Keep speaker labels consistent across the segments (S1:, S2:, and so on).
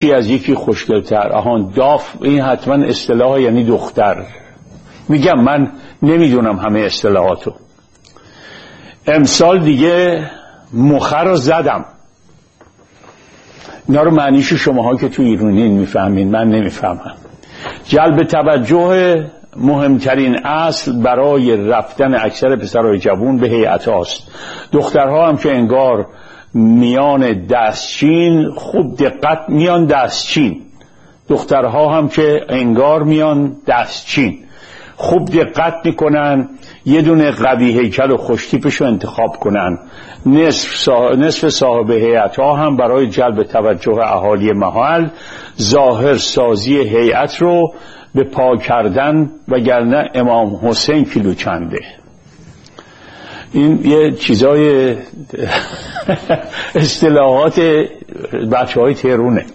S1: از یکی خوشگلتر. آهان داف، این حتما اصطلاح یعنی دختر. میگم من نمیدونم همه اصطلاحاتو. امسال دیگه مخه رو زدم. اینا رو معنیشو شماها که تو ایرانین میفهمین، من نمیفهمم. جلب توجه مهمترین اصل برای رفتن اکثر پسرای جوان به هیئت هاست. دخترها هم که انگار میان دستچین، خوب دقت، میان دستچین. دخترها هم که انگار میان دستچین، خوب دقت میکنن یه دونه قوی هیکل و خوشتیپش رو انتخاب کنن. نصف صاحب هیئت ها هم برای جلب توجه اهالی محل ظاهر سازی هیئت رو به پا کردن، وگرنه امام حسین کیلو چنده. این یه چیزای اصطلاحات بچه های تهرونه.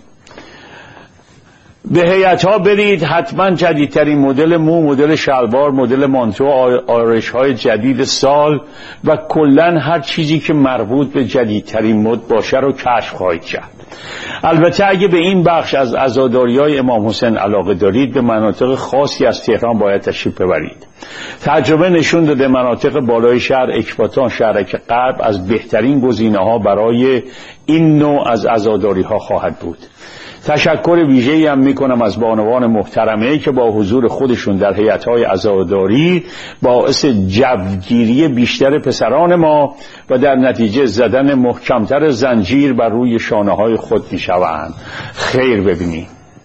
S1: به هیئت ها برید، حتما جدیدترین مدل مو، مدل شلوار، مدل مانتو، آرایش های جدید سال و کلن هر چیزی که مربوط به جدیدترین مد باشه رو کشف خواهید کرد. البته اگه به این بخش از عزاداری‌های امام حسین علاقه دارید، به مناطق خاصی از تهران باید تشریف ببرید. تجربه نشون داده مناطق بالای شهر، اکباتان، شهرک غرب از بهترین گزینه‌ها برای این نوع از عزاداری‌ها خواهد بود. تشکر ویژه‌ای هم میکنم از بانوان محترمه که با حضور خودشون در هیئت‌های عزاداری باعث جوگیری بیشتر پسران ما و در نتیجه زدن محکمتر زنجیر بر روی شانه‌های خود میشوند. خیر ببینید.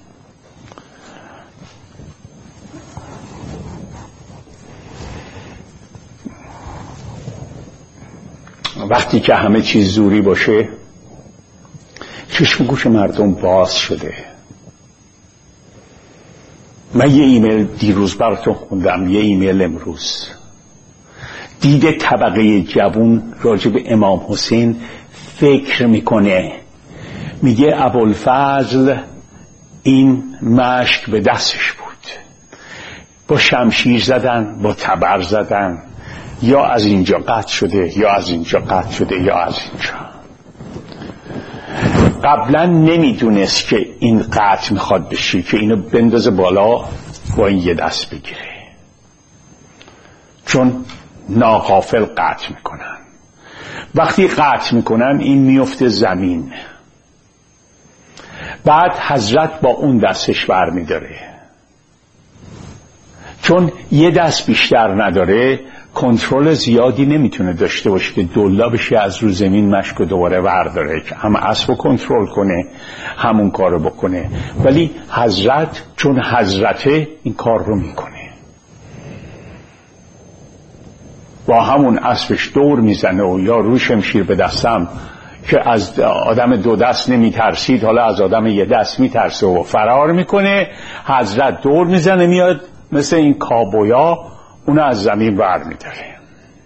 S1: وقتی که همه چیز زوری باشه، چشم گوش مردم باز شده. من یه ایمیل دیروز براتون خوندم، یه ایمیل امروز. دید طبقه جوان راجع به امام حسین فکر میکنه، میگه ابوالفضل این مشک به دستش بود، با شمشیر زدن، با تبر زدن، یا از اینجا قطع شده، یا از اینجا قطع شده، یا از اینجا. قبلا نمیدونست که این قطع میخواد بشه، که اینو بندازه بالا با این یه دست بگیره، چون ناغافل قطع میکنن. وقتی قطع میکنن این میفته زمین، بعد حضرت با اون دستش بر میداره، چون یه دست بیشتر نداره کنترل زیادی نمیتونه داشته باشه که دلا بشه از رو زمین مشک و دوباره ورداره، که هم اسب کنترل کنه همون کارو بکنه. ولی حضرت چون حضرته این کار رو میکنه، با همون اسبش دور میزنه و یا رو شمشیر به دستم که از آدم دو دست نمیترسید، حالا از آدم یه دست میترسه و فرار میکنه. حضرت دور میزنه، میاد مثل این کابویا اون از زمین بر میداره.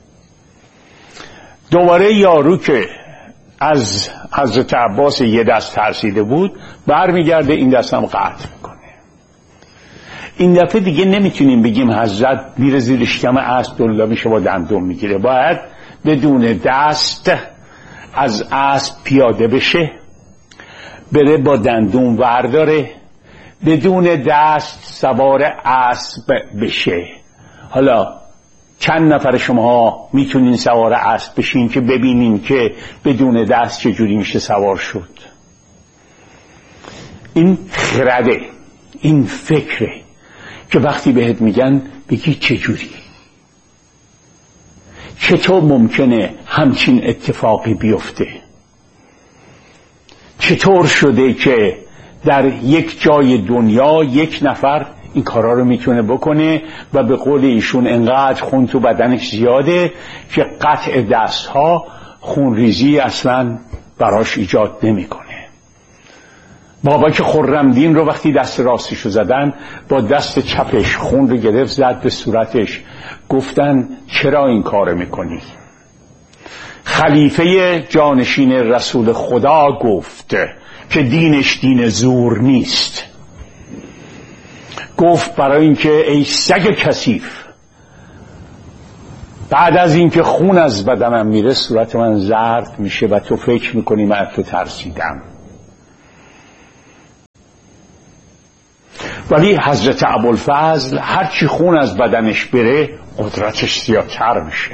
S1: دوباره یارو که از حضرت عباس یه دست ترسیده بود بر میگرده، این دست هم قطع میکنه. این دفعه دیگه نمیتونیم بگیم حضرت میره زیر شکم اسب دلا میشه با دندون میگیره، باید بدون دست از اسب پیاده بشه، بره با دندون ورداره، بدون دست سوار اسب بشه. حالا چند نفر شما میتونین سوار اسب بشین که ببینین که بدون دست چجوری میشه سوار شد؟ این خرده، این فکره که وقتی بهت میگن بگی چجوری، چطور ممکنه همچین اتفاقی بیفته؟ چطور شده که در یک جای دنیا یک نفر این کارا رو میتونه بکنه و به قول ایشون انقدر خون تو بدنش زیاده که قطع دستها خونریزی اصلا براش ایجاد نمیکنه. بابا که خرمدین رو وقتی دست راستش رو زدن، با دست چپش خون رو گرفت زد به صورتش، گفتن چرا این کار میکنی؟ خلیفه جانشین رسول خدا گفت که دینش دین زور نیست. گفت برای اینکه ای سگ کثیف، بعد از اینکه خون از بدنم میره صورت من زرد میشه و تو فکر میکنی من تو ترسیدم. ولی حضرت ابوالفضل هرچی خون از بدنش بره قدرتش زیادتر میشه.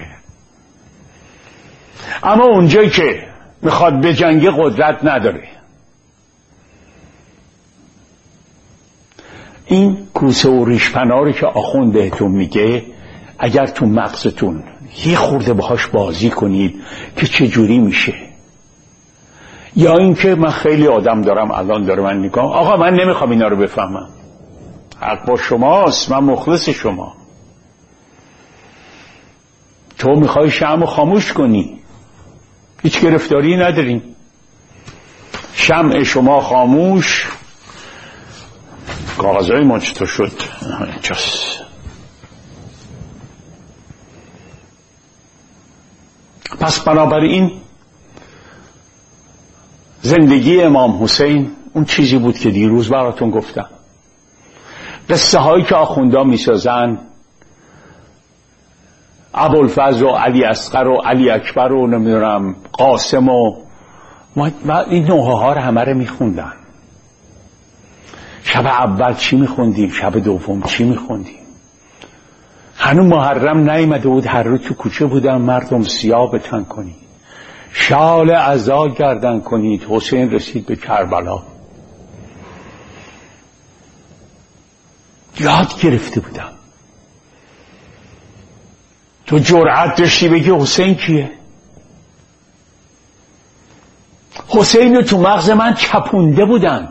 S1: اما اونجایی که میخواد به جنگ قدرت نداره. این کوسه و ریشپناری که آخوند بهتون میگه، اگر تو مغزتون یه خورده باهاش بازی کنید که چجوری میشه، یا اینکه من خیلی آدم دارم الان داره من نگاه، آقا من نمیخوام اینا رو بفهمم، حق با شماست، من مخلص شما، تو میخوای شمع خاموش کنی، هیچ گرفتاری نداریم، شمع شما خاموش. کاغذهای ما چطور شد؟ اینجاست. پس بنابراین زندگی امام حسین اون چیزی بود که دیروز براتون گفتم. قصه هایی که آخوندا میسازن، ابوالفضل و علی اصغر و علی اکبر و نمیدونم قاسم و این نوحه ها رو همه رو میخوندن. شب اول چی میخوندیم، شب دوم چی میخوندیم. هنوز محرم نیامده بود، هر روز تو کوچه بودن مردم سیاه به تن کنید، شال عزا گردن کنید. حسین رسید به کربلا، یاد گرفته بودم. تو جرأت داشتی بگی حسین کیه؟ حسین رو تو مغز من چپونده بودن.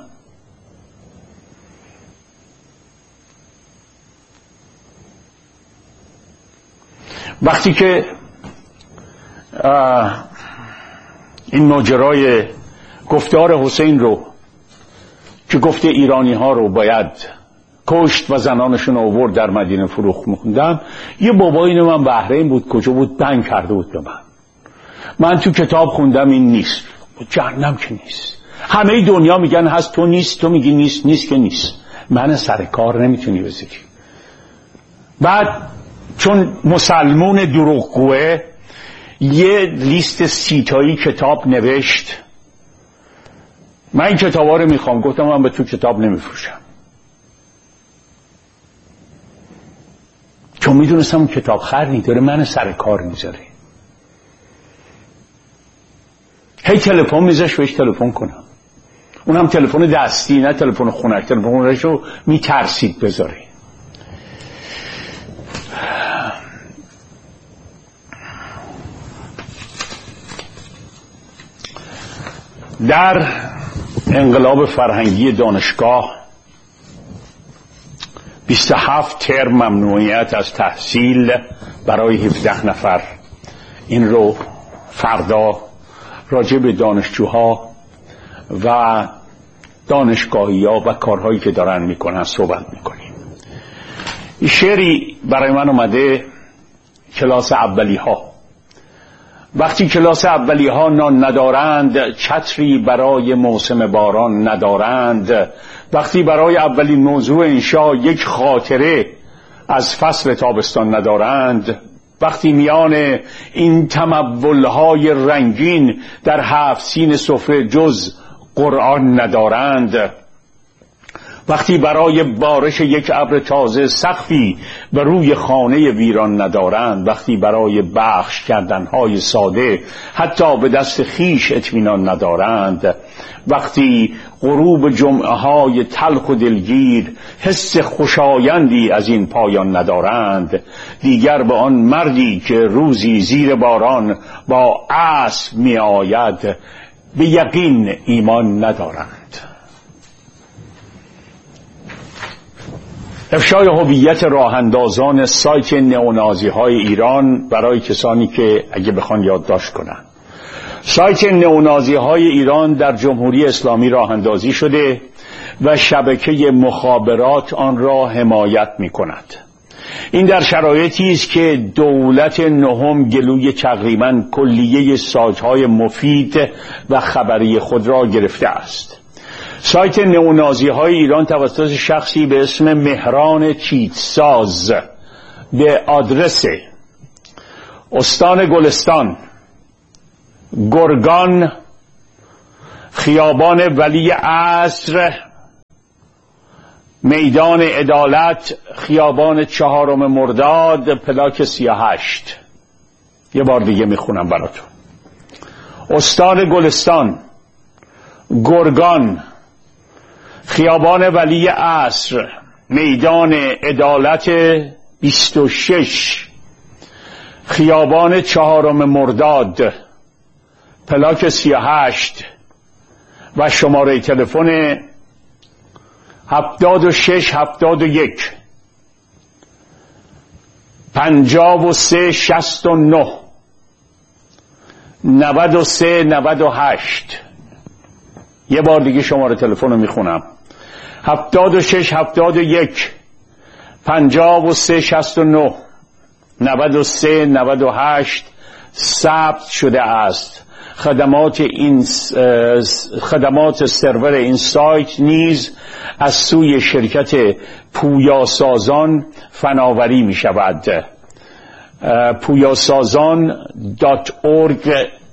S1: وقتی که این ماجرای گفتار حسین رو که گفته ایرانی ها رو باید کشت و زنانشون آورد در مدینه فروخت میخوندم، یه بابا اینو من بحرین بود، کجا بود، بنگ کرده بود به من تو کتاب خوندم این نیست. جهنم که نیست، همه دنیا میگن هست، تو نیست، تو میگی نیست، نیست که نیست، من سر کار نمیتونی بذاری. بعد چون مسلمون دروغگوه یه لیست 30 تایی کتاب نوشت. من این کتابا رو میخوام، گفتم من به تو کتاب نمیفروشم، چون میدونستم اون کتاب خری داره من سر کار میذاره. هی تلفن میذاش بهش تلفن کنم، اونم تلفن دستی نه تلفن خونک، تلفن خونکش رو میترسید بذاره. در انقلاب فرهنگی دانشگاه 27 ترم ممنوعیت از تحصیل برای 17 نفر. این رو فردا راجع به دانشجوها و دانشگاهی ها و کارهایی که دارن میکنن صحبت میکنیم. این شعری برای من اومده، کلاس اولی ها. وقتی کلاس اولی ها نان ندارند، چتری برای موسم باران ندارند، وقتی برای اولین موضوع انشا یک خاطره از فصل تابستان ندارند، وقتی میان این تمولهای رنگین در 7 سین سفره جز قرآن ندارند، وقتی برای بارش یک ابر تازه سقفی بر روی خانه ویران ندارند، وقتی برای بخش کردنهای ساده حتی به دست خیش اطمینان ندارند، وقتی غروب جمعه های تلخ و دلگیر حس خوشایندی از این پایان ندارند، دیگر به آن مردی که روزی زیر باران با اسب می آید به یقین ایمان ندارند. افشای هویت راه اندازان سایت نئونازی های ایران برای کسانی که اگه بخوان یادداشت کنن. سایت نئونازی های ایران در جمهوری اسلامی راه اندازی شده و شبکه مخابرات آن را حمایت می کند. این در شرایطی است که دولت نهم گلوی تقریباً کلیه سایت‌های مفید و خبری خود را گرفته است. سایت نئونازی های ایران توسط شخصی به اسم مهران چیتساز به آدرس استان گلستان، گرگان، خیابان ولی عصر، میدان عدالت، خیابان 4 مرداد، پلاک 38. یه بار دیگه میخونم براتون. استان گلستان، گرگان، خیابان ولی عصر، میدان عدالت 26، خیابان 4 مرداد، پلاک 38 و شماره تلفن 76 71 53 69 93 98. یه بار دیگه شماره تلفن رو میخونم: 76 71 53 69 93 98. ثبت شده است. خدمات سرور این سایت نیز از سوی شرکت پویاسازان فناوری می شود. puyasazan.org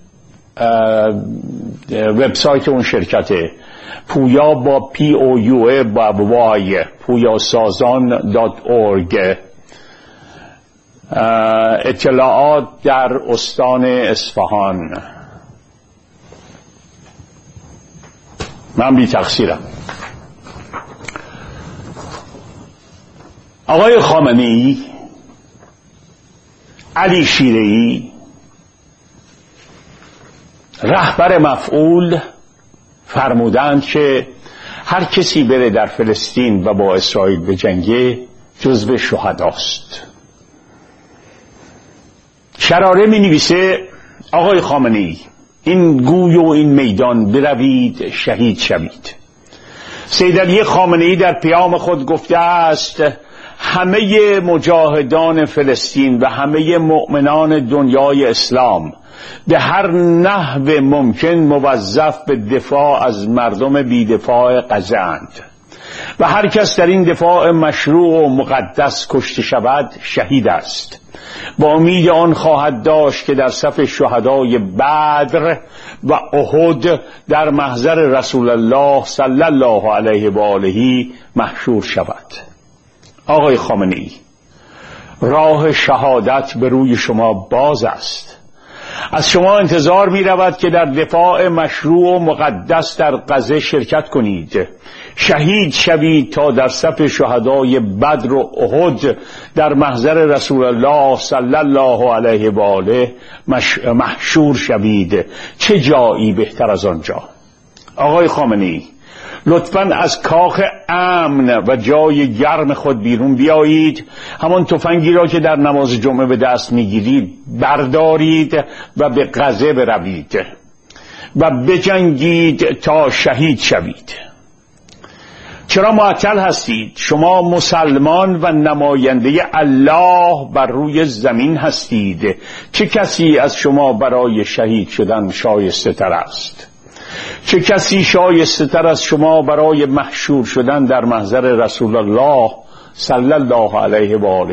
S1: وبسایت اون شرکته. پویا با POU با وای، puyasazan.org. اطلاعات در استان اصفهان. من بی تقصیرم. آقای خامنه‌ای، علی شیره‌ای، رهبر مفعول، فرمودند که هر کسی بره در فلسطین و با اسرائیل بجنگه جزو شهداست. شراره می نویسه: آقای خامنه‌ای، این گوی و این میدان بروید شهید شوید. سید علی خامنه‌ای در پیام خود گفته است همه مجاهدان فلسطین و همه مؤمنان دنیای اسلام به هر نحو ممکن موظف به دفاع از مردم بی‌دفاع غزه اند و هر کس در این دفاع مشروع و مقدس کشته شود شهید است. با امید آن خواهد داشت که در صف شهدای بدر و احد در محضر رسول الله صلی الله علیه و آله محشور شود. آقای خامنه‌ای، راه شهادت به روی شما باز است. از شما انتظار می رود که در دفاع مشروع و مقدس در غزه شرکت کنید، شهید شوید تا در صف شهدای بدر و احد در محضر رسول الله صلی الله علیه و آله محشور شوید. چه جایی بهتر از آنجا؟ آقای خامنه‌ای، لطفاً از کاخ امن و جای گرم خود بیرون بیایید. همان تفنگی را که در نماز جمعه به دست میگیرید بردارید و به غزه بروید و بجنگید تا شهید شوید. چرا معطل هستید؟ شما مسلمان و نماینده الله بر روی زمین هستید. چه کسی از شما برای شهید شدن شایسته تر است؟ چه کسی شایسته تر از شما برای محشور شدن در محضر رسول الله صلی الله علیه و آله؟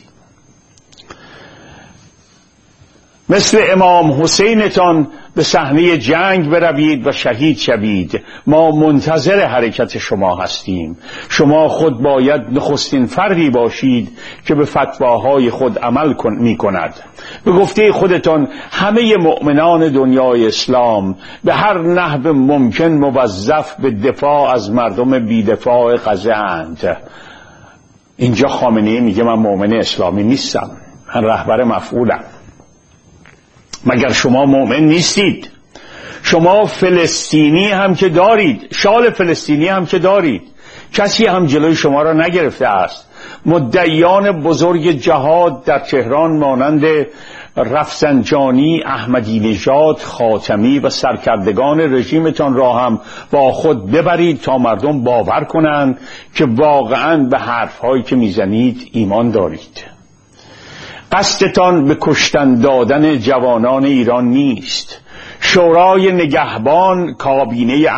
S1: مثل امام حسینتان به صحنه جنگ بروید و شهید شوید. ما منتظر حرکت شما هستیم. شما خود باید نخستین فردی باشید که به فتواهای خود عمل می کند. به گفته خودتان همه مؤمنان دنیای اسلام به هر نحو ممکن موظف به دفاع از مردم بی‌دفاع غزه اند. اینجا خامنه‌ای میگه من مؤمن اسلامی نیستم، من رهبر مفعولم. مگر شما مؤمن نیستید؟ شما فلسطینی هم که دارید، شال فلسطینی هم که دارید، کسی هم جلوی شما را نگرفته است. مدعیان بزرگ جهاد در تهران مانند رفسنجانی، احمدی نژاد، خاتمی و سرکردگان رژیمتان را هم با خود ببرید تا مردم باور کنند که واقعاً به حرفهایی که میزنید ایمان دارید. قصدتان به کشتن دادن جوانان ایران نیست. شورای نگهبان، کابینه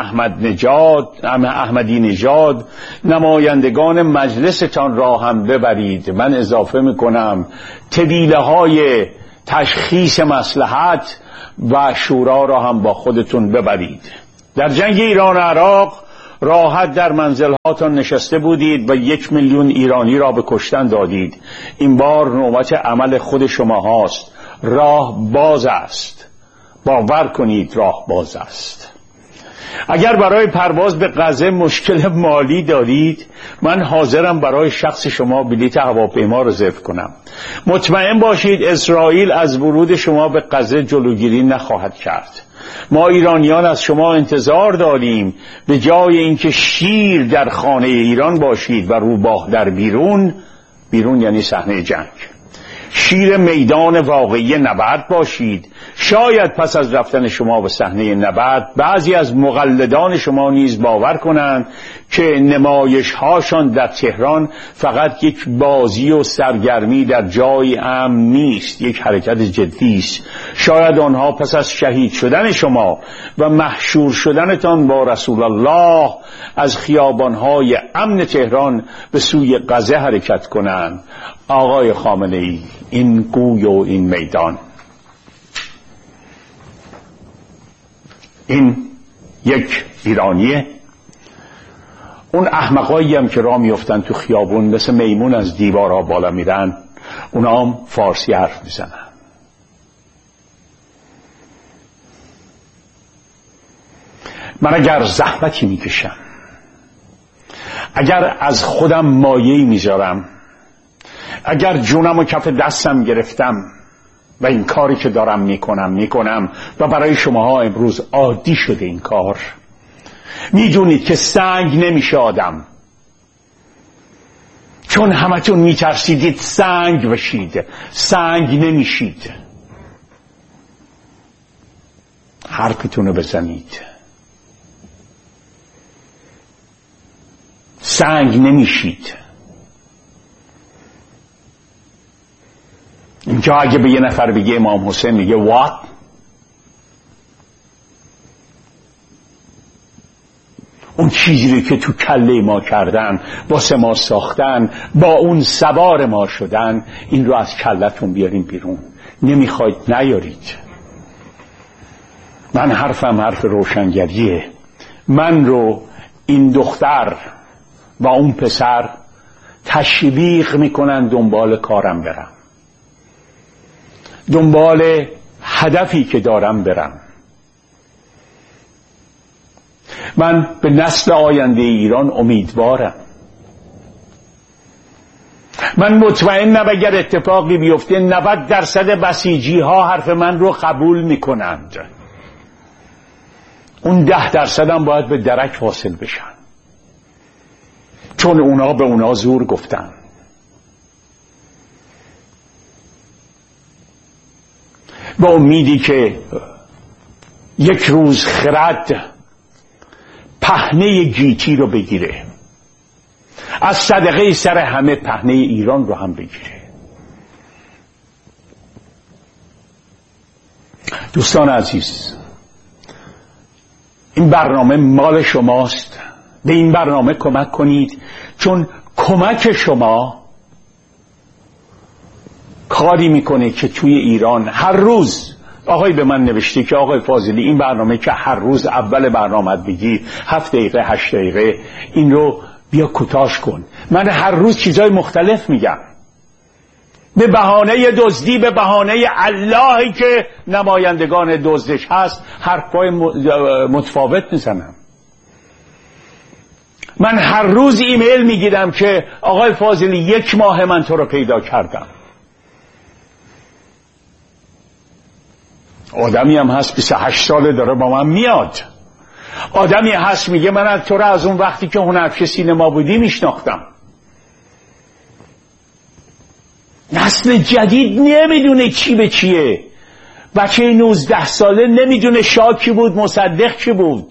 S1: احمدی نژاد، نمایندگان مجلستان را هم ببرید. من اضافه میکنم طویله های تشخیص مصلحت و شورا را هم با خودتون ببرید. در جنگ ایران و عراق راحت در منزلهاتان نشسته بودید و 1 میلیون ایرانی را به کشتن دادید. این بار نوبت عمل خود شما هاست. راه باز است. باور کنید راه باز است. اگر برای پرواز به غزه مشکل مالی دارید، من حاضرم برای شخص شما بلیط هواپیما رزرو کنم. مطمئن باشید اسرائیل از ورود شما به غزه جلوگیری نخواهد کرد. ما ایرانیان از شما انتظار داریم به جای اینکه شیر در خانه ایران باشید و روباه در بیرون یعنی صحنه جنگ، شیر میدان واقعی نبرد باشید. شاید پس از رفتن شما به صحنه نبرد بعضی از مقلدان شما نیز باور کنند که نمایش هاشان در تهران فقط یک بازی و سرگرمی در جای امن نیست، یک حرکت جدی است. شاید آنها پس از شهید شدن شما و محشور شدنتان با رسول الله از خیابانهای امن تهران به سوی غزه حرکت کنند. آقای خامنه‌ای، این گوی و این میدان، این یک ایرانیه. اون احمقایی هم که راه میافتن تو خیابون مثل میمون از دیوارها بالا میرن، اونا هم فارسی حرف میزنن. من اگر زحمتی میکشم، اگر از خودم مایه‌ای میذارم، اگر جونم و کف دستم گرفتم و این کاری که دارم میکنم و برای شماها امروز عادی شده این کار، میدونید که سنگ نمیشه آدم، چون همتون میترسیدید سنگ بشید. سنگ نمیشید. حرفتونو بزنید. سنگ نمیشید. اینجا اگه به یه نفر بگه امام حسین، میگه what؟ اون چیزی که تو کله ما کردن، واسه ما ساختن، با اون سوار ما شدن، این رو از کلتون بیارین بیرون. نمیخواید نیارید. من حرفم حرف روشنگریه. من رو این دختر و اون پسر تشویق میکنن دنبال کارم برم، دنبال هدفی که دارم برم. من به نسل آینده ایران امیدوارم. من مطمئنم اگر اتفاقی بیفته 90% بسیجی ها حرف من رو قبول میکنند. اون 10% هم باید به درک واصل بشن، چون اونا به اونا زور گفتن. با امیدی که یک روز خرد پهنه گیتی رو بگیره، از صدقه سر همه پهنه ایران رو هم بگیره. دوستان عزیز، این برنامه مال شماست. به این برنامه کمک کنید، چون کمک شما کاری میکنه که توی ایران هر روز، آقای به من نوشته که آقای فاضلی این برنامه که هر روز اول برنامه بگی 7 دقیقه 8 دقیقه، این رو بیا کوتاش کن. من هر روز چیزای مختلف میگم، به بهانه دزدی، به بهانه اللهی که نمایندگان دزدش هست حرفای متفاوت میزنم. من هر روز ایمیل میگیرم که آقای فاضلی 1 ماه من تو رو پیدا کردم. آدمی هم هست 28 ساله داره با من میاد. آدمی هست میگه من تو رو از اون وقتی که هنرپیشه سینما بودی میشناختم. نسل جدید نمیدونه چی به چیه. بچه 19 ساله نمیدونه شاه کی بود، مصدق کی بود.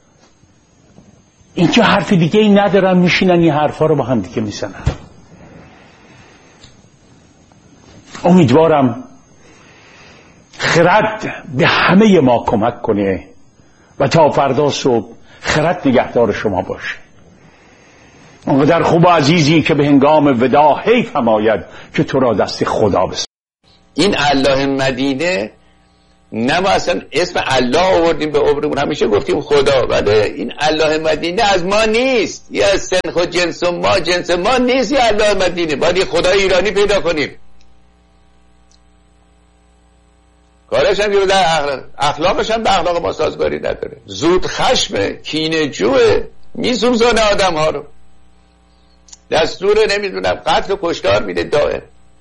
S1: اینجا حرف دیگه ای ندارن، میشینن این حرفا رو با هم دیگه میزنن. امیدوارم خرد به همه ما کمک کنه و تا فردا صبح خرد نگهدار شما باشه. اونقدر خوب و عزیزی که به هنگام وداع حیف هم آید که تو را دست خدا بسپارم.
S2: این الله مدینه نه ما اصلا اسم الله آوردیم به عمرمون، همیشه گفتیم خدا، ولی این الله مدینه از ما نیست، یا از سنخ جنس ما، جنس ما نیست یا الله مدینه، باید یه خدای ایرانی پیدا کنیم. کارش هم که در اخلاقش هم به اخلاق ما سازگاری نداره، زود خشمه، کینه جوه، میسوزانه آدم ها رو، دستور نمیدونم قتل و کشتار میده دائم.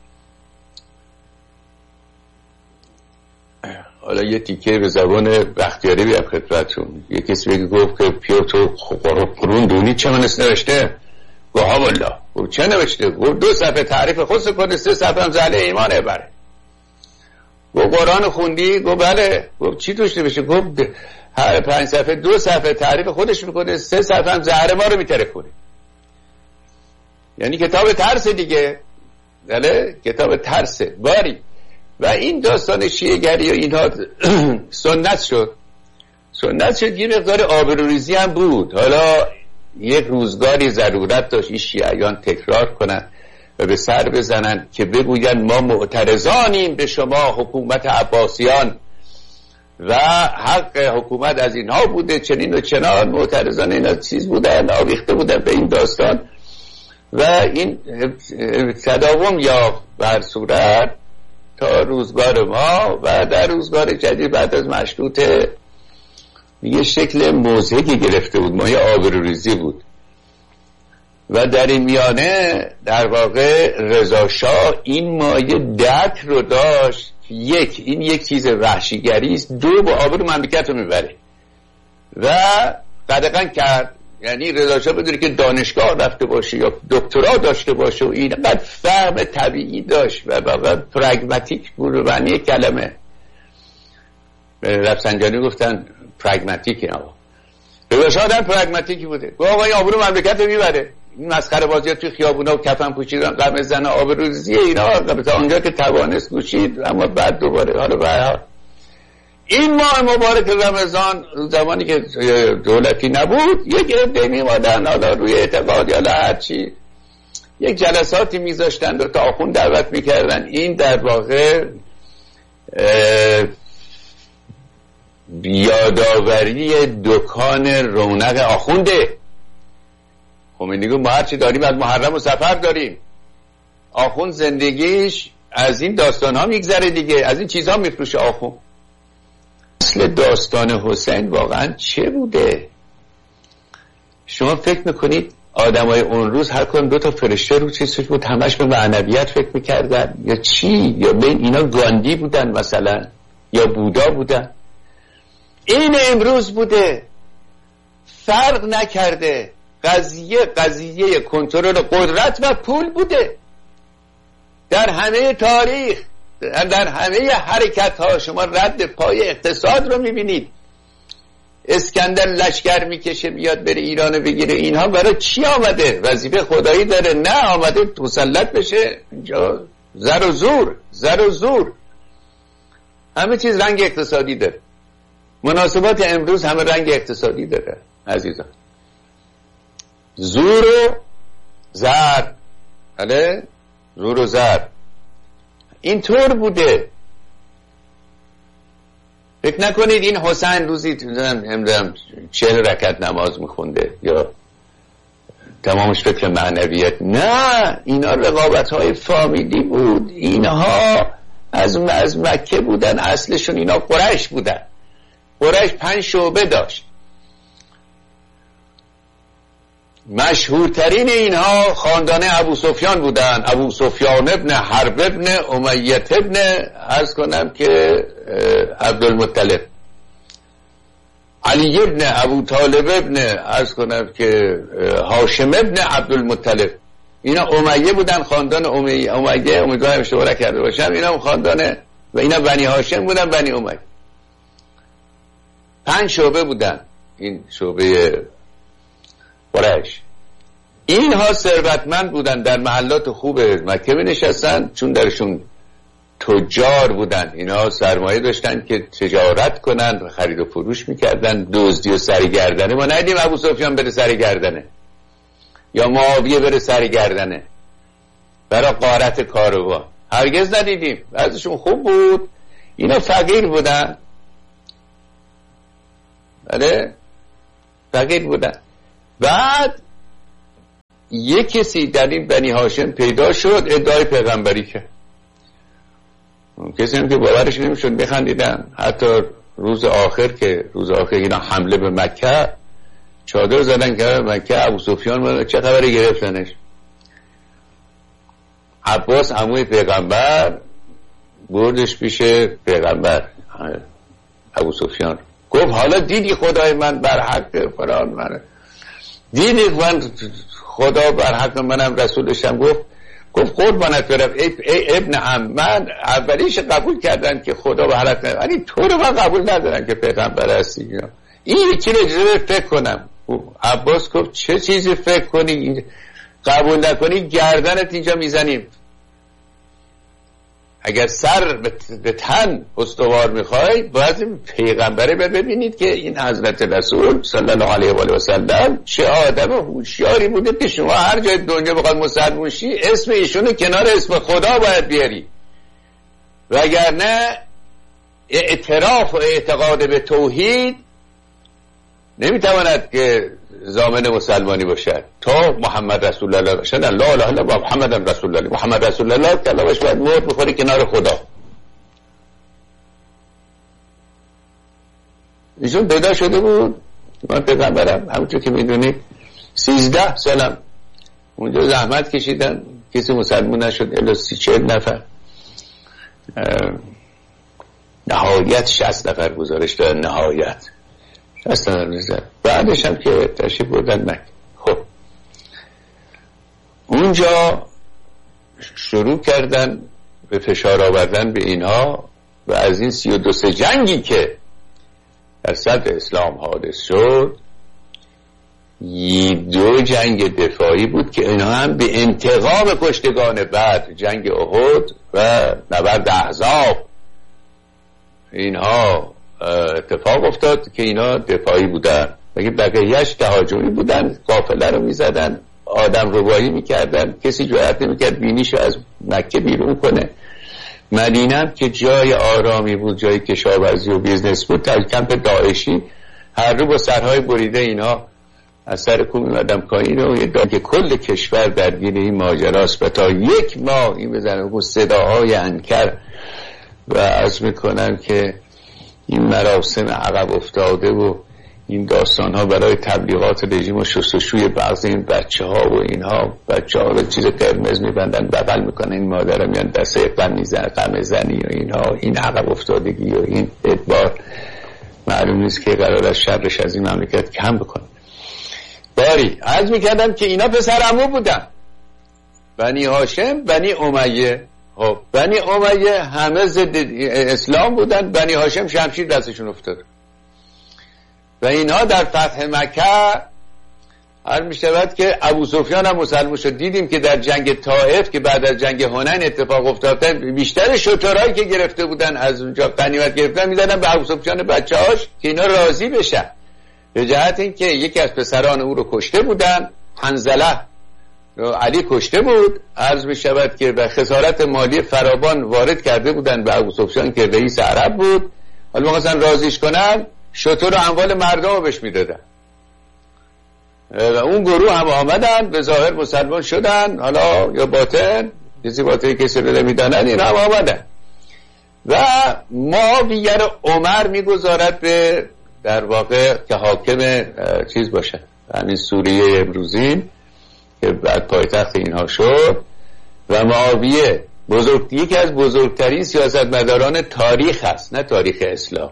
S2: حالا یه تیکه به زبان بختیاری بیام خدمتتون. یه کسی بگه گفت که پیوتو قرون دونی چه منست نوشته؟ گفت ها والله. گفت چه نوشته؟ گفت 2 صفحه تعریف خودش کنه، 3 صفحه هم زله ایمانه بره. گفت قرآن خوندی؟ گفت بله. گفت چی توش نوشته؟ گفت هر 5 صفحه 2 صفحه تعریف خودش میکنه، 3 صفحه هم زهر ما رو میترکونه. یعنی کتاب ترس دیگه، بله کتاب ترس باری. و این داستان شیعه‌گری و اینها سنت شد یه مقدار آبروریزی هم بود. حالا یک روزگاری ضرورت داشت این شیعیان تکرار کنن و به سر بزنن که بگوین ما معترضانیم به شما حکومت عباسیان و حق حکومت از اینها بوده، چنین و چنان. معترضان اینا چیز بودن، آویخته بودن به این داستان و این تداوم یا بر صورت تا روزگار ما و در روزگار جدید بعد از مشروطه یه شکل موضعی گرفته بود، مایه آبروریزی بود. و در این میانه در واقع رضا شاه این مایه درک رو داشت، این یک چیز وحشیگری است، 2 با آبرو مملکت رو میبره و قدغن کرد. یعنی رضا شاه بدونی که دانشگاه رفته باشه یا دکترا داشته باشه و اینقدر فهم طبیعی داشت و پرگماتیک بود و معنی کلمه. رفسنجانی گفتن پرگماتیک اینا. رضا شاه هم پرگماتیکی بوده. گفت آقا این آبرو مملکت رو میبره. این مسخره بازی‌ها توی خیابونا و کفن پوشیدن، قمه زن، آبروریزی اینا تا اونجا که توانست گوشید، اما بعد دوباره حالا به هر حال این ماه مبارک رمضان زمانی که دولتی نبود یک عده می‌آمدن، حالا روی اعتقاد یا هر چی یک جلساتی میذاشتن و تا آخوند دعوت میکردن. این در واقع یادآوری دکان رونق آخونده. خمینی گفت ما هر چی داریم از محرم و سفر داریم. آخوند زندگیش از این داستان ها میگذره دیگه، از این چیزها میفروشه آخوند. اصل داستان حسین واقعا چه بوده؟ شما فکر میکنید آدمای اون روز هر کدوم 2 تا فرشته رو چیزش بود، همش به معنویت فکر میکردن یا چی؟ یا بین اینا گاندی بودن مثلا یا بودا بودن؟ این امروز بوده، فرق نکرده. قضیه کنترل قدرت و پول بوده در همه تاریخ، در همه حرکت ها. شما رد پای اقتصاد رو میبینید. اسکندر لشکر میکشه بیاد بره ایران بگیره، اینها برای چی آمده؟ وظیفه خدایی داره؟ نه، آمده مسلط بشه اینجا. زر و زور همه چیز رنگ اقتصادی داره. مناسبات امروز همه رنگ اقتصادی داره عزیزان. زور و زر، بله زور و زر اینطور بوده. فکر نکنید این حسین روزی 40 رکعت نماز میخونده یا تمامش فکر معنویت. نه، اینا رقابت های فامیلی بود. اینها از مکه بودن، اصلشون اینا قریش بودن. قریش 5 شعبه داشت. مشهورترین اینها خاندان ابو سفیان بودن. ابو سفیان ابن حرب ابن امیت ابن عرض کنم که عبدالمطلب، علی ابن ابو طالب ابن عرض کنم که هاشم ابن عبدالمطلب. اینا امیه بودن، خاندان امیه. امیدوارم اشتباه نکرده باشم، اینا خاندان و اینا بنی هاشم بودن، بنی امیه. 5 شعبه بودن این شعبه قریش. اینها ثروتمند بودن، در محلات خوب مکه می نشستن، چون درشون تجار بودن. اینا سرمایه داشتن که تجارت کنن و خرید و فروش میکردن. دزدی و سرگردنه ما ندیدیم ابو سفیان بره سرگردنه یا معاویه بره سرگردنه برای غارت کاروان، هرگز ندیدیم. ازشون خوب بود. اینا فقیر بودن، آره فقیر بودن. بعد یک کسی در این بنی هاشم پیدا شد ادعای پیغمبری کرد. کسی هم که باورش نمیشد میخندیدن. حتی روز آخر اینا حمله به مکه چادر زدن که مکه ابو سفیان چه خبری گرفتنش. عباس عموی پیغمبر بردش پیش پیغمبر ابو سفیان، گفت حالا دیدی خدای من بر حق فران منه، دیدی من خدا بر حق منم رسولشم. گفت قربانت برم ای ابن عم، من اولیش قبول کردن که خدا بر حق منه، ولی تو رو من قبول ندارم که پیغمبر هستی. این یکی رو اجازه فکر کنم. عباس گفت چه چیزی فکر کنی؟ قبول نکنی گردنت اینجا میزنیم. اگر سر به تن استوار میخوای باید پیغمبره ببینید که این حضرت رسول صلی الله علیه و آله و سلم چه آدم هوشیاری بوده که شما هر جای دنیا بخواد مسلمان شی اسم ایشونو کنار اسم خدا باید بیاری، وگرنه اعتراف و اعتقاد به توحید نمیتواند که ضامن مسلمانی باشد. تا محمد رسول الله باشد، لا اله الا الله محمد رسول الله، محمد رسول الله کلامش باید مرد بخوری کنار خدا. ایشون پیدا شده بود، من پیغمبرم همونطور که میدونید 13 سالم اونجا زحمت کشیدن، کسی مسلمان نشد الا 30-40 نفر، نهایت 60 نفر گزارش دادن، نهایت 60 نفر میزد. بعدش هم که تشریف بردن مکه. خب اونجا شروع کردن به فشار آوردن به اینها و از این 32 جنگی که در صدر اسلام حادث شد 2 جنگ دفاعی بود که اینها هم به انتقام کشتگان بعد جنگ احد و نبرد احزاب اینها اتفاق افتاد که اینا دفاعی بودن و بقیه‌اش تهاجمی بودن، قافله رو میزدن، آدم ربایی میکردن، کسی جرئت نمیکرد بینیشو از مکه بیرون کنه. مدینه هم که جای آرامی بود، جای کشاورزی و بیزنس بود، تا کمپ داعشی هر رو با سرهای بریده اینا از سر کوه میمدن پایین و که کل کشور درگیر این ماجراست و تا 1 ماه این بزنه و صداهای انکر و عرض میکنم که این مراسم عقب افتاده و این داستان ها برای تبلیغات رژیم و شستشوی بعضی این بچه ها و اینها، بچه ها رو چیز قرمز میبندن بغل میکنن، این مادر میان دسته قم زنی و اینها، این عقب افتادگی و این ادبار معلوم نیست که قرار از شرش از این مملکت کم بکنه. باری عرض میکردم که اینا پسر عمو بودن، بنی هاشم بنی امیه. خب بنی امیه همه ضد اسلام بودن، بنی هاشم شمشیر دستشون افتاد و اینها در فتح مکه هر میشود که ابو سفیان هم مسلمان شد. دیدیم که در جنگ طائف که بعد از جنگ حنین اتفاق افتاد بیشتر شترهایی که گرفته بودن از اونجا غنیمت گرفتن میدادن به ابو سفیان بچه‌هاش که اینا راضی بشن، به جهت اینکه یکی از پسران او رو کشته بودن، حنظله علی کشته بود، عرض می شود که به خسارت مالی فراوان وارد کرده بودن به ابو سفیان که رئیس عرب بود. حالا می‌خواستن راضیش کنن، شتر و اموال مردم رو بهش میدادن و اون گروه هم آمدن به ظاهر مسلمان شدن، حالا یا باطن کسی باطنی کسی رو نمیدانن، این هم آمدن و معاویه رو عمر میگذارد به در واقع که حاکم چیز باشه، همین سوریه امروزی که بعد پایتخت اینها شد و معاویه یکی از بزرگترین سیاستمداران تاریخ هست، نه تاریخ اسلام.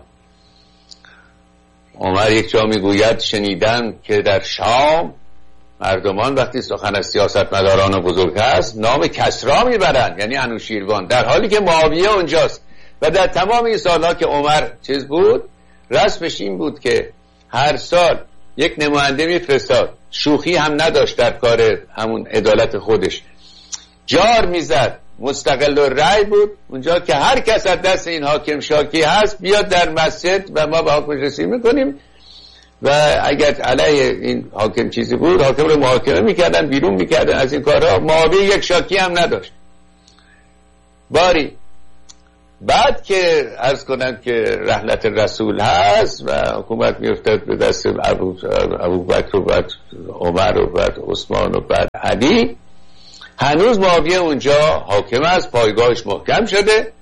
S2: عمر یک جا میگوید شنیدم که در شام مردمان وقتی سخن از سیاستمداران بزرگ هست نام کسرا میبرند، یعنی انوشیروان، در حالی که معاویه اونجاست. و در تمام این سالها که عمر چیز بود رسمش این بود که هر سال یک نماینده میفرستاد، شوخی هم نداشت در کار همون عدالت خودش، جار میزد، مستقل الرأی بود اونجا که هر کس از دست این حاکم شاکی هست بیاد در مسجد و ما به حکمش رسیدگی میکنیم و اگر علیه این حاکم چیزی بود حاکم رو محاکمه میکردن، بیرون میکردن از این کارها. معاویه یک شاکی هم نداشت. باری بعد که عرض کنم که رحلت رسول هست و حکومت میافتد به دست ابوبکر و بعد عمر و بعد عثمان و بعد علی، هنوز معاویه اونجا حاکم است، پایگاهش محکم شده،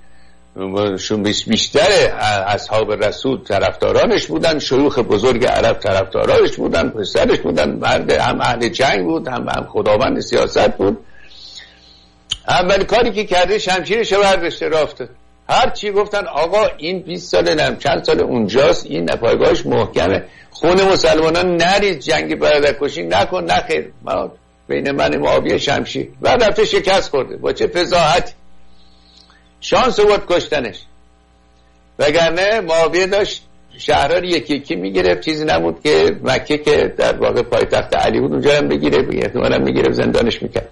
S2: بیشتر اصحاب رسول طرفدارانش بودن، شیوخ بزرگ عرب طرفدارانش بودن، پسرش بودن، مرد هم اهل جنگ بود، هم خداوند سیاست بود. اول کاری که کرده شمشیرش برداشته رفته. هر چی گفتن آقا این 20 سال نم چند سال اونجاست، این پایگاهش محکمه، خون مسلمانان نریز، جنگ برادرکشی نکن، نخیر، بین من معاویه شمشیر. بعد رفته شکست خورده، با چه فضاحتی، شانس بود کشتنش، وگرنه معاویه داشت شهرها یکی یکی میگرفت، چیزی نبود که مکه که در واقع پایتخت علی بود اونجا هم بگیره، احتمالاً میگرفت زندانش میکرد.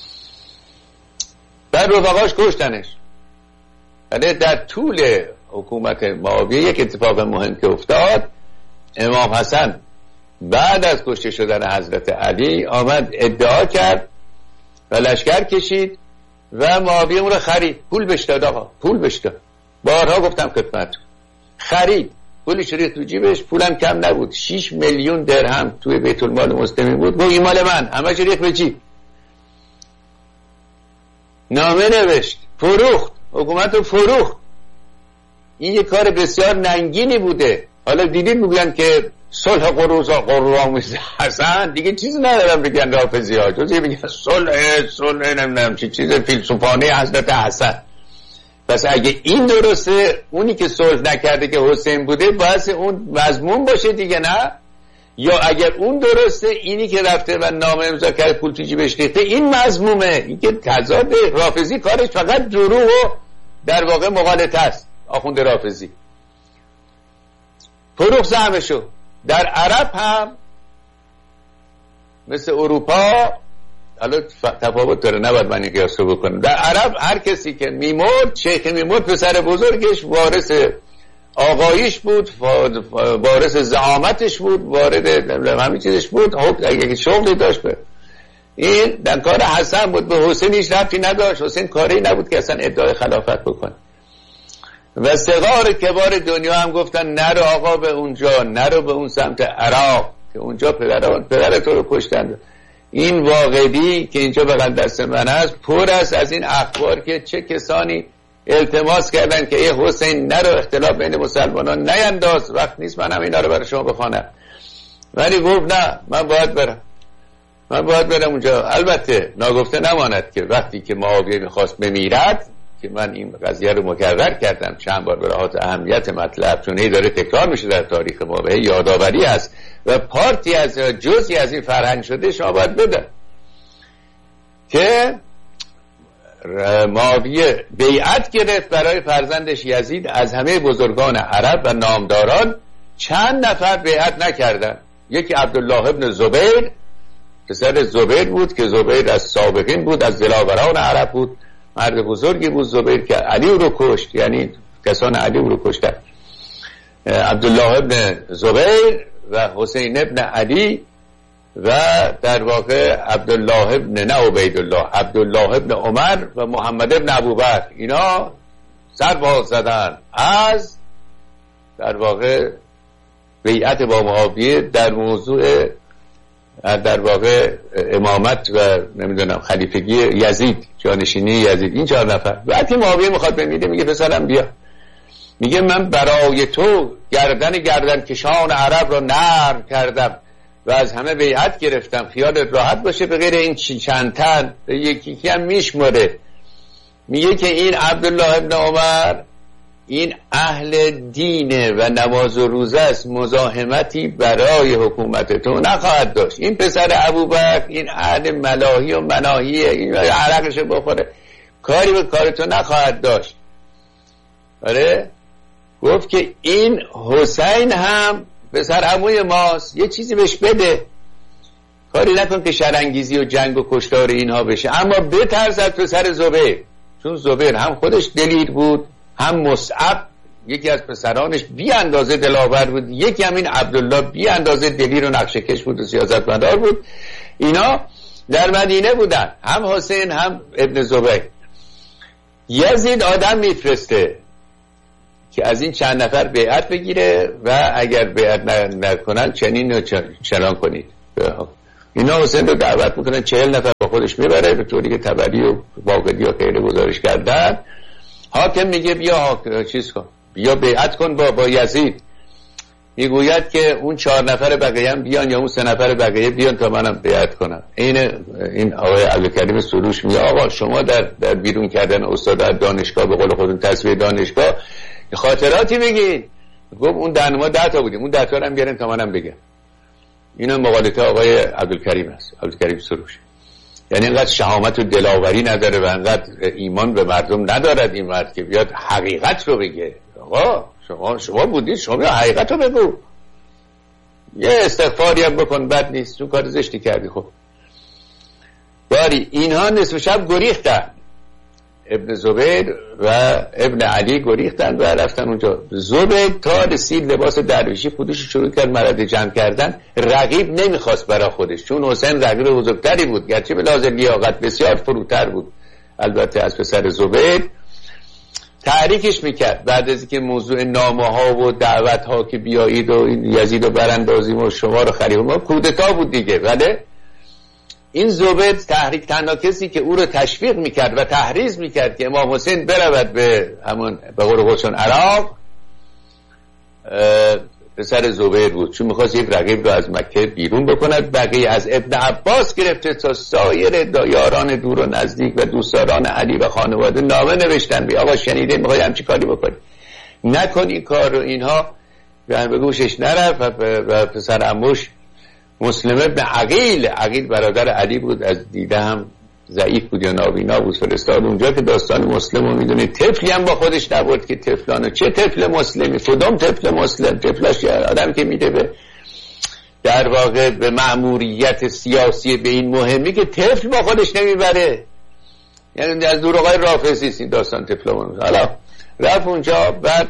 S2: بعد رفقاش کشتنش. ولی در طول حکومت معاویه یک اتفاق مهم که افتاد، امام حسن بعد از کشته شدن حضرت علی آمد ادعا کرد و لشکر کشید و معاویه اون رو خرید، پول بهش داد. آقا پول بهش داد، بارها گفتم خدمتتون، خرید، پولش ریخت تو جیبش، پولم کم نبود، 6 میلیون درهم توی بیت المال مسلمین بود، گفت این مال من، همش ریخت به جیب. نامه نوشت، فروخت، حکومت رو فروخت. این یک کار بسیار ننگینی بوده. حالا دیدید میگن که صلح قرآمیز حسن، دیگه چیزی ندارم بگن رافضی ها، جز بگن صلح نمیدونم چیز فیلسوفانه حضرت حسن. پس اگه این درسته، اونی که صلح نکرده که حسین بوده باید اون مضمون باشه دیگه، نه؟ یا اگر اون درسته، اینی که رفته و نامه امضا کرده پول تو جیبش ریخته این مضمومه. این که تضاد، رافضی کارش فقط دروغ و در واقع مغالطه است. آخوند رافضی فروخ زعمشو. در عرب هم مثل اروپا، حالا تفاوت داره، نباید من این قیاس رو بکنم. در عرب هر کسی که میمرد، شیخ میمرد، پسر بزرگش وارث آقایش بود، وارث زعامتش بود، وارد همین چیزش بود. اگه شغلی داشت این در کار حسن بود، به حسین هیچ ربطی نداشت. حسین کاری نبود که اصلا ادعای خلافت بکنه. و صغار کبار دنیا هم گفتن نرو آقا به اونجا، نرو به اون سمت عراق که اونجا پدر تو رو کشتن. این واقعی که اینجا بغل دست من هست پر است از این اخبار که چه کسانی التماس کردن که ای حسین نرو، اختلاف بین مسلمانان نینداز، وقت نیست من هم اینا رو برای شما بخوانم. ولی گفت نه، من باید برم اونجا. البته ناگفته نماند که وقتی که معاویه میخواست بمیرد، که من این قضیه رو مکرر کردم چند بار به لحاظ اهمیت مطلب، چون هی داره تکرار میشه در تاریخ ما و یادآوری است و پارتی از جزئی از این فرهنگ شده، شما باید بدن که معاویه بیعت گرفت برای فرزندش یزید. از همه بزرگان عرب و نامداران چند نفر بیعت نکردن. یکی عبدالله ابن زبیر، پسر زبیر بود که زبیر از سابقین بود، از دلاوران عرب بود، مرد بزرگی بود زبیر که علی رو کشت، یعنی کسان علی رو کشتن. عبدالله ابن زبیر و حسین ابن علی و در واقع عبدالله ابن نه عبیدالله، عبدالله ابن عمر و محمد ابن ابوبکر، اینا سر باز زدن از در واقع بیعت با معاویه در موضوع در واقع امامت و نمیدونم خلیفگی یزید، جانشینی یزید. این 4 نفر. وقتی معاویه میخواد بمیره میگه پسرم بیا، میگه من برای تو گردن کشان عرب رو نرم کردم و از همه بیعت گرفتم، خیالت راحت باشه، به غیر این چند تن یکی هم میشمره. میگه که این عبدالله ابن عمر این اهل دینه و نماز و روزه است، مزاحمتی برای حکومت تو نخواهد داشت. این پسر ابوبکر این اهل ملاهی و مناهیه، این عرقش بخوره، کاری به کار تو نخواهد داشت. آره گفت که این حسین هم پسر عموی ماست، یه چیزی بهش بده، کاری نکن که شرانگیزی و جنگ و کشتار اینها بشه، اما بترس از پسر زبیر، چون زبیر هم خودش دلیر بود، هم مصعب یکی از پسرانش بی اندازه دلاور بود، یکی هم این عبدالله بی اندازه دلیر و نقشه‌کش بود و سیاستمدار بود. اینا در مدینه بودن، هم حسین هم ابن زبیر. یزید آدم میفرسته که از این چند نفر بیعت بگیره و اگر بیعت نکنن چنین و چنان کنید. اینا حسین رو دعوت میکنن، 40 نفر با خودش میبره، به طوری که تبری و باقری و غیره گزارش کردن. حاکم میگه بیا چیز کن، بیا بیعت کن با یزید. میگوید که اون 4 نفر بقیه هم بیان یا اون 3 نفر بقیه بیان تا منم بیعت کنم. این آقای عبدالکریم سروش میگه آقا شما در بیرون کردن استاد در دانشگاه، به قول خودتون تصویر دانشگاه، خاطراتی بگین. گفت اون ما 10 تا بودیم، اون 10 تا هم بیارن تا منم بگم. اینا مقالطه آقای عبدالکریم است، عبدالکریم سروش. یعنی اینقدر شهامت و دلاوری نداره و اینقدر ایمان به مردم ندارد این مرد که بیاد حقیقت رو بگه. آقا شما بودید، شما حقیقت رو بگو، یه استغفاری هم بکن، بد نیست، تو کار زشتی کردی. خب باری اینها نصف شب گریختن، ابن زبیر و ابن علی گریختن و رفتن اونجا. زبیر تا رسید لباس درویشی خودش شروع کرد مرد جمع کردن. رقیب نمیخواست برای خودش، چون حسین رقیب بزرگتری بود، گرچه به لحاظ لیاقت بسیار فروتر بود البته از پسر زبیر. تحریکش میکرد بعد از اینکه موضوع نامه ها و دعوت ها که بیایید و یزید رو براندازیم و شما رو خریدیم، ما کودتا بود دیگه. ولی این زبیر تحریک تنها کسی که او رو تشویق میکرد و تحریض میکرد که امام حسین برود به همون به قول خودشون عراق، پسر زبیر بود، چون میخواست یک رقیب رو از مکه بیرون بکند. بقیه از ابن عباس گرفته تا سایر یاران دور و نزدیک و دوستداران علی و خانواده نامه نوشتن بی آقا شنیده میخوای همچی کاری بکنی، نکن این کار رو. اینها به گوشش نرفت و پسر عموش مسلم ابن عقیل برادر علی بود، از دیده هم ضعیف بود یا نابینا بود، فرستاد اونجا که داستان مسلم رو میدونید. طفلی هم با خودش نبود که طفلانو، چه طفل مسلمی، کدام طفل مسلم؟ طفلش آدم که میده به در واقع به مأموریت سیاسی به این مهمی که طفل با خودش نمیبره. یعنی از دروغای رافضی این داستان طفلمون. حالا رفت اونجا. بعد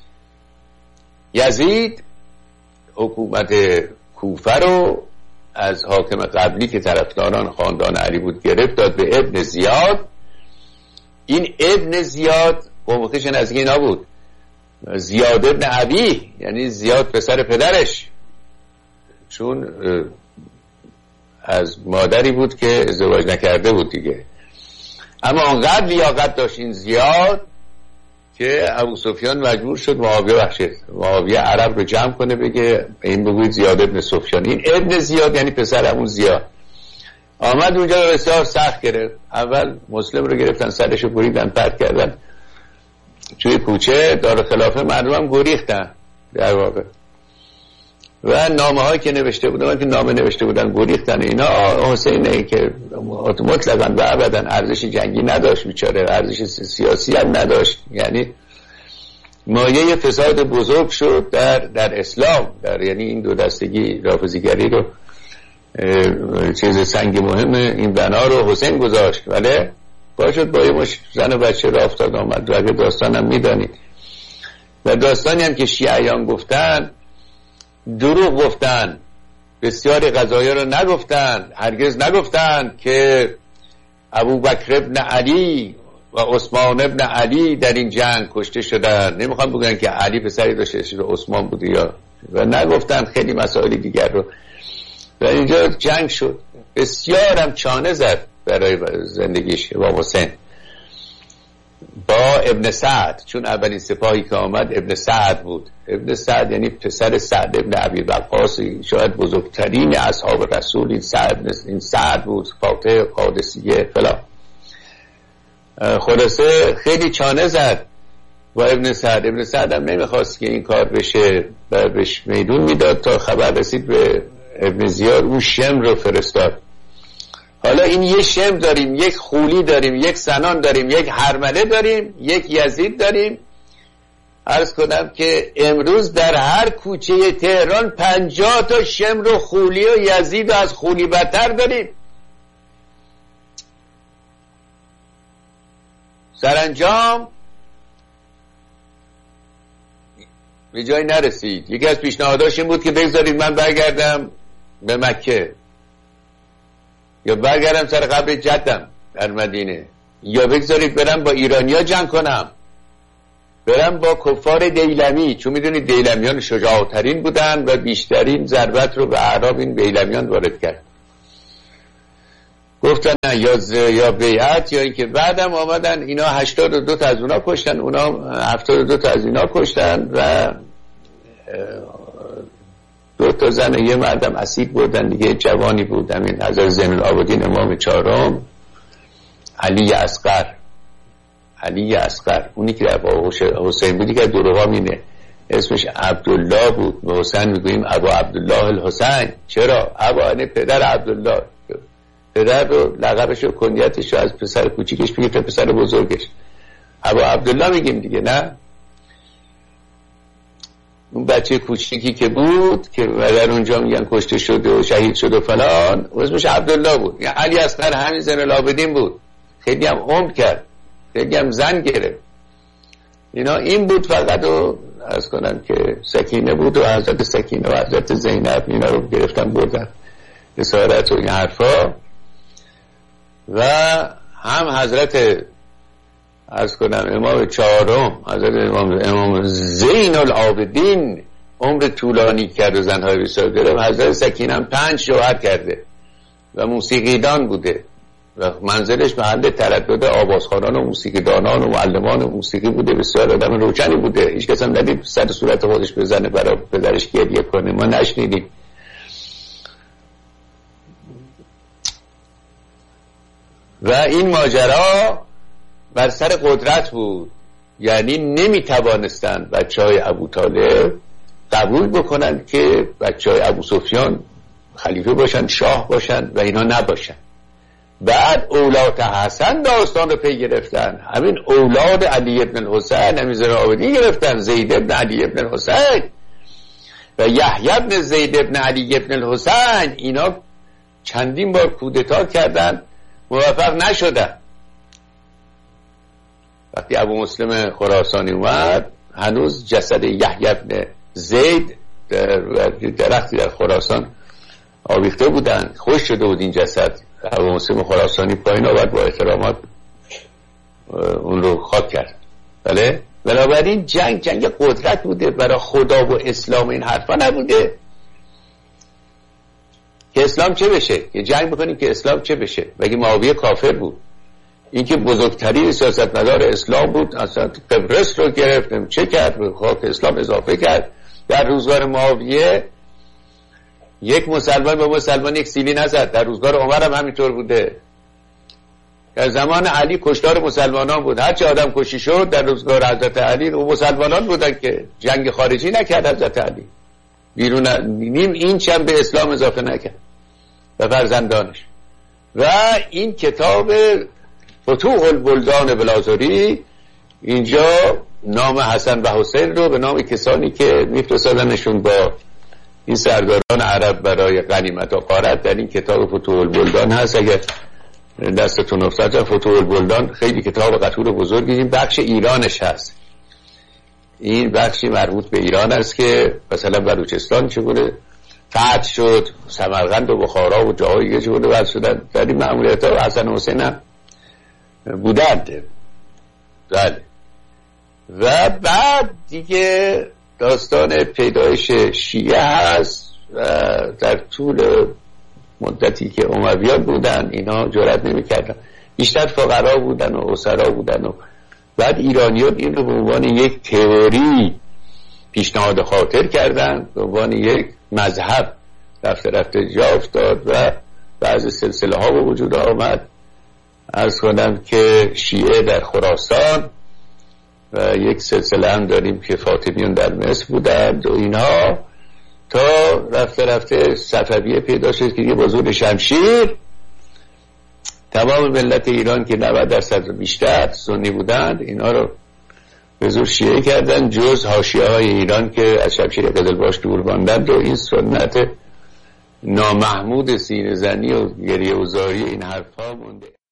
S2: یزید حکومت کوفه رو از حاکم قبلی که طرفداران خاندان علی بود گرفت، داد به ابن زیاد. این ابن زیاد قومکش نزدیک اینا بود، زیاد ابن ابی، یعنی زیاد پسر پدرش، چون از مادری بود که ازدواج نکرده بود دیگه. اما انقدر لیاقت داشت این زیاد که ابو سفیان مجبور شد معاویه عرب رو جمع کنه، بگه این بگوید زیاد ابن سفیان. این ابن زیاد یعنی پسر همون زیاد. آمد اونجا رو بسیار سخت گرفت. اول مسلم رو گرفتن، سرش رو بریدن، پرت کردن توی کوچه، دار خلافه مردم هم گریختن در واقع. و نامه هایی که نوشته بودن گریختن. اینا حسینه که مطلقاً و ابداً ارزش جنگی نداشت، بیچاره ارزش سیاسی هم نداشت. یعنی مایه فساد بزرگ شد در اسلام، یعنی این دو دستگی رافضیگری رو چیز سنگ مهم این بنا رو حسین گذاشت. ولی باشد با یه زن و بچه را افتاد آمد. و داستان هم میدانید و داستانی هم که شیعیان گفتن دروغ گفتن، بسیاری قضایا رو نگفتن. هرگز نگفتن که ابو بکر ابن علی و عثمان ابن علی در این جنگ کشته شدن. نمیخوام بگن که علی پسری داشته اسمش عثمان بوده یا، و نگفتن خیلی مسائل دیگر رو. و اینجا جنگ شد، بسیار هم چانه زد برای زندگیش با حسین با ابن سعد، چون اولین سپاهی که آمد ابن سعد بود. ابن سعد یعنی پسر سعد ابن ابی وقاص، شاید بزرگترین اصحاب رسول. این سعد بود، فاتح قادسیه فلان. خلاصه خیلی چانه زد با ابن سعد. ابن سعد هم نمیخواست که این کار بشه و بهش میدون میداد تا خبر رسید به ابن زیاد، اون شم رو فرستاد. حالا این یک شم داریم، یک خولی داریم، یک سنان داریم، یک هرمله داریم، یک یزید داریم. عرض کنم که امروز در هر کوچه تهران 50 تا شم رو خولی و یزید و از خولی بدتر داریم. سرانجام به جای نرسید. یکی از پیشنهاداش این بود که بگذارید من برگردم به مکه، یا برگردم سر قبر جدم در مدینه، یا بگذارید برم با ایرانیا جنگ کنم. برن با کفار دیلمی، چون میدونید دیلمیان شجاعترین بودن و بیشترین ضربت رو به اعراب این دیلمیان وارد کرد. گفتن نه یا بیعت یا اینکه بعدم آمدن اینا 82 تا از اونا کشتن، اونا 72 تا از اینا کشتن و 2 تا زن و یه مردم اسیر بردن دیگه، جوانی بود همین حضرت زین العابدین امام چهارم علی اصغر، اونی که با حسین بودی که دوروامینه اسمش عبدالله بود، به حسین میگوییم ابا عبدالله الحسین. چرا؟ ابا یعنی پدر عبدالله، پدر رو لقبش و کنیتش رو از پسر کوچیکش میگه تا پسر بزرگش ابا عبدالله میگیم دیگه. نه اون بچه کوچیکی که بود که در اونجا میگن کشته شده و شهید شد و فلان، اسمش عبدالله بود. یعنی علی اصغر همین زین العابدین بود، خیلی هم عمر کرد، خیلی هم زن گرفت. اینا این بود فقط و از کنم که سکینه بود و حضرت سکینه و حضرت زینب اینا رو گرفتن بردن اسارت و این حرفا. و هم حضرت از کنم امام چهارم حضرت امام زین العابدین عمر طولانی کرد و زنهای بسیار گرفت. حضرت سکینه هم 5 شوهر کرده و موسیقیدان بوده و منزلش محل تردد آوازخوانان و موسیقیدانان و معلمان و موسیقی بوده، بسیار آدم روشنی بوده. هیچ کس هم ندید سر صورت خودش بزنه برای پدرش گریه کنه، ما نشنیدیم. و این ماجرا بر سر قدرت بود، یعنی نمیتوانستند بچهای ابو طالب قبول بکنن که بچهای ابو سفیان خلیفه باشن، شاه باشن و اینا نباشن. بعد اولاد حسن داستان رو پی گرفتن، همین اولاد علی ابن الحسین همین زین العابدین گرفتن، زید ابن علی ابن الحسین و یحیی ابن زید ابن علی ابن الحسین. اینا چندین بار کودتا کردن، موفق نشدن. وقتی ابو مسلم خراسانی اومد هنوز جسد یحیی ابن زید در درختی در خراسان آویخته بودن، خوش شده بود این جسد. ابو مسلم خراسانی پایین آورد با احترامات اون رو خاک کرد. بله، بنابراین جنگ قدرت بوده، برای خدا و اسلام این حرفا نبوده که اسلام چه بشه، که جنگ بکنیم که اسلام چه بشه. بگی معاویه کافر بود، این که بزرگترین سیاستمدار اسلام بود، اصلا قبرس رو گرفت، چه کرد، به خاک اسلام اضافه کرد. در روزگار معاویه یک مسلمان با مسلمان یک سیلی نزد. در روزگار عمر هم همینطور بوده. در زمان علی کشتار مسلمانان بود، هرچی آدم کشی شد در روزگار حضرت علی و مسلمانان بودن که جنگ خارجی نکرد حضرت علی، بیرون نیم اینچ هم به اسلام اضافه نکرد و فرزندانش. و این کتاب فتوح البلدان بلازاری اینجا نام حسن و حسین رو به نام کسانی که میفرستادنشون با این سرداران عرب برای غنیمت و غارت در این کتاب فتوح البلدان هست. اگر دستتون افتاد فتوح البلدان خیلی کتاب قطور بزرگی، این بخش ایرانش هست، این بخشی مربوط به ایران است که مثلا بلوچستان چگونه فتح شد، سمرقند و بخارا و جاهایی چگونه وضع شدن، در این مأموریت ها حسن و حسین هم بودند. بله. و بعد دیگه داستان پیدایش شیعه هست و در طول مدتی که امویان بودن اینا جرأت نمی‌کردن، بیشتر فقرا بودن و اسرا بودن و بعد ایرانیان این رو به عنوان یک تئوری پیشنهاد خاطر کردن، به عنوان یک مذهب رفته جا افتاد و بعض سلسله ها به وجود آمد. عرض کنم که شیعه در خراسان و یک سلسله هم داریم که فاطمیون در مصر بودند و اینها، تا رفته صفویه پیدا شد که با زور شمشیر تمام ملت ایران که 90% بیشتر سنی بودند اینا رو به زور شیعه کردن، جز حاشیه‌های ایران که از شمشیر قزلباش دور ماندند و این سنت نامحمود سینه زنی و گریه و زاری این حرفا مونده.